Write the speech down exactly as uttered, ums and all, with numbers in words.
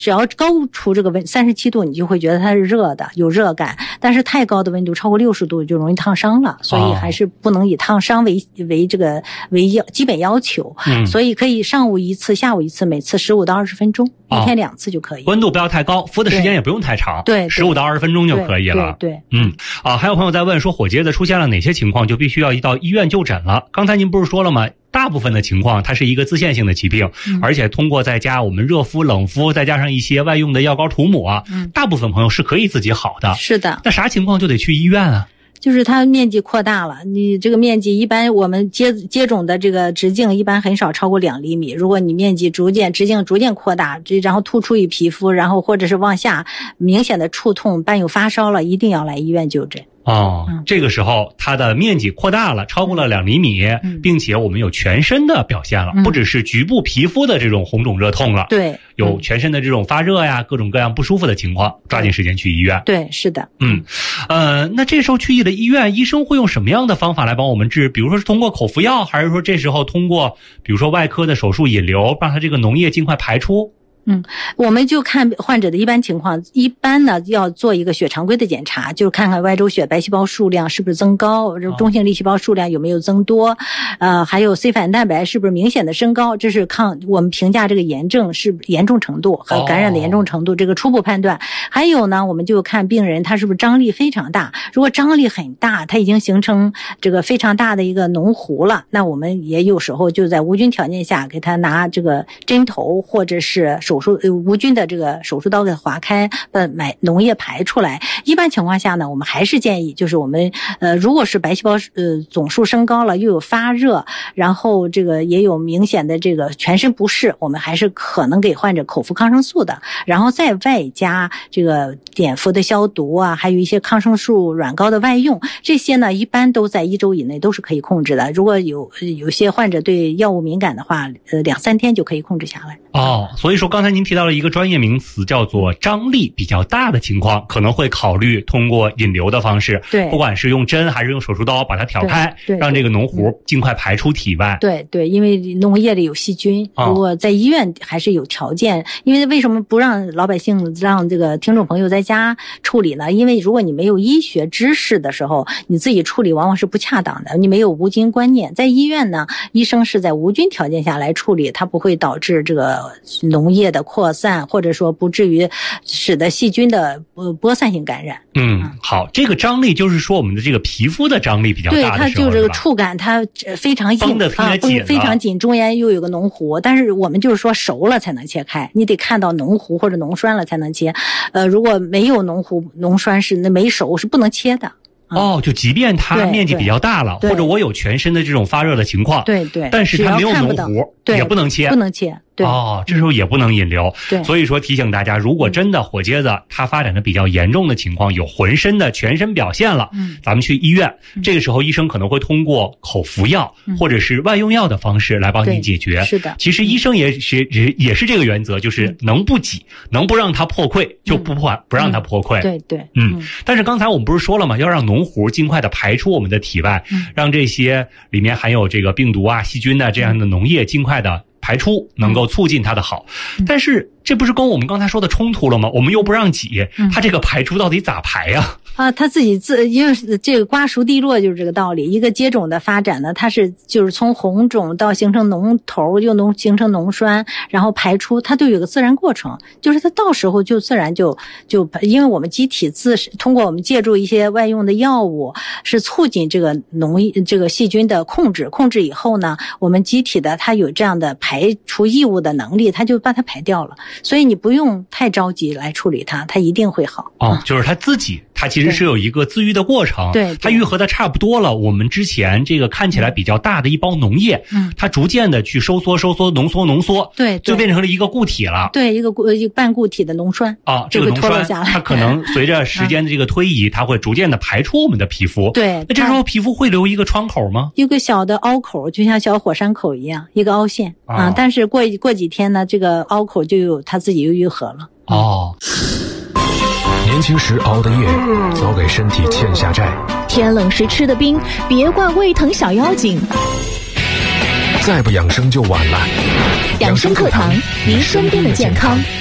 只要高出这个温三十七度，你就会觉得它是热的，有热感。但是太高的温度超过六十度就容易烫伤了，所以还是不能以烫伤为为这个为要基本要求。嗯，所以可以上午一次，下午一次，每次十五到二十分钟，一天两次就可以。 温度不要太高，敷的时间也不用太长， 对， 十五到二十分钟就可以了。 对，对对嗯啊，还有朋友在问说，火疖子出现了哪些情况就必须要到医院就诊了？刚才您不是说了吗？大部分的情况它是一个自限性的疾病，嗯、而且通过在家我们热敷冷敷再加上一些外用的药膏涂抹啊、嗯，大部分朋友是可以自己好的。 是的。 那啥情况就得去医院啊？ 就是它面积扩大了，你这个面积一般我们接接种的这个直径一般很少超过两厘米，如果你面积逐渐直径逐渐扩大，然后突出于皮肤，然后或者是往下明显的触痛伴有发烧了，一定要来医院就诊。 哦、嗯，这个时候它的面积扩大了，超过了两厘米、嗯，并且我们有全身的表现了、嗯，不只是局部皮肤的这种红肿热痛了， 对， 有全身的这种发热呀，各种各样不舒服的情况，抓紧时间去医院。 对，是的， 嗯，呃，那这时候去的医院，医生会用什么样的方法来帮我们治？比如说是通过口服药，还是说这时候通过，比如说外科的手术引流，让它这个脓液尽快排出？ 嗯，我们就看患者的一般情况，一般呢要做一个血常规的检查，就是看看外周血白细胞数量是不是增高，中性粒细胞数量有没有增多，呃，还有 C 反蛋白是不是明显的升高，这是抗我们评价这个炎症是严重程度和感染的严重程度、哦、这个初步判断。还有呢，我们就看病人他是不是张力非常大，如果张力很大，他已经形成这个非常大的一个脓糊了，那我们也有时候就在无菌条件下给他拿这个针头或者是手术呃无菌的这个手术刀给划开，把买脓液排出来。一般情况下呢，我们还是建议就是我们呃如果是白细胞呃总数升高了，又有发热，然后这个也有明显的这个全身不适，我们还是可能给患者口服抗生素的，然后再外加这个碘伏的消毒啊，还有一些抗生素软膏的外用，这些呢一般都在一周以内都是可以控制的。如果有有些患者对药物敏感的话，呃两三天就可以控制下来。 哦，所以说刚才您提到了一个专业名词叫做张力比较大的情况，可能会考虑通过引流的方式， 对， 不管是用针还是用手术刀把它挑开， 对对， 让这个脓糊尽快排出体外。 对对，因为脓液里有细菌，如果在医院还是有条件、哦、因为为什么不让老百姓让这个听众朋友在家处理呢？因为如果你没有医学知识的时候，你自己处理往往是不恰当的，你没有无菌观念。在医院呢，医生是在无菌条件下来处理，它不会导致这个脓液的扩散，或者说不至于使得细菌的呃播散性感染。 嗯，好，这个张力就是说我们的这个皮肤的张力比较大的时候， 对，它就这个触感它非常硬， 绷得特别紧、啊、 非常紧，中间又有个脓糊，但是我们就是说熟了才能切开，你得看到脓糊或者脓栓了才能切。呃，如果没有脓糊脓栓是那没熟是不能切的。 哦，就即便它面积比较大了，或者我有全身的这种发热的情况， 对对， 但是它没有脓糊，也不能切， 不能切。对哦，这时候也不能引流。 对， 所以说提醒大家，如果真的火疖子它发展的比较严重的情况，有浑身的全身表现了，嗯，咱们去医院、嗯，这个时候医生可能会通过口服药、嗯、或者是外用药的方式来帮你解决。 是的， 其实医生也是也也是这个原则，就是能不挤，嗯、能不让它破溃就不破、嗯、不让它破溃。 对对， 嗯。嗯但是刚才我们不是说了吗？要让脓糊尽快的排出我们的体外，嗯、让这些里面含有这个病毒啊、细菌啊这样的脓液尽快的排出，能够促进它的好。嗯、但是这不是跟我们刚才说的冲突了吗？我们又不让挤，嗯、它这个排出到底咋排呀？ 啊，它自己自因为这个瓜熟蒂落就是这个道理。一个接种的发展呢，它是就是从红肿到形成脓头，又脓形成脓栓，然后排出，它都有个自然过程，就是它到时候就自然就就因为我们机体自通过我们借助一些外用的药物，是促进这个脓这个细菌的控制，控制以后呢，我们机体的它有这样的排除异物的能力，它就把它排掉了。所以你不用太着急来处理它，它一定会好。 哦，就是它自己。它其实是有一个自愈的过程， 对， 它愈合的差不多了。我们之前这个看起来比较大的一包脓液，嗯，它逐渐的去收缩、收缩、浓缩、浓缩， 对， 就变成了一个固体了。 对，一个固一个半固体的脓栓啊，这个脓栓它可能随着时间的这个推移，它会逐渐的排出我们的皮肤。 对， 那这时候皮肤会留一个窗口吗？ 一个小的凹口，就像小火山口一样，一个凹陷啊。啊但是过过几天呢，这个凹口就有它自己又愈合了。 哦。 年轻时熬的夜，早给身体欠下债。 天冷时吃的冰，别怪胃疼小妖精。 再不养生就晚了。 养生课堂，您身边的健康。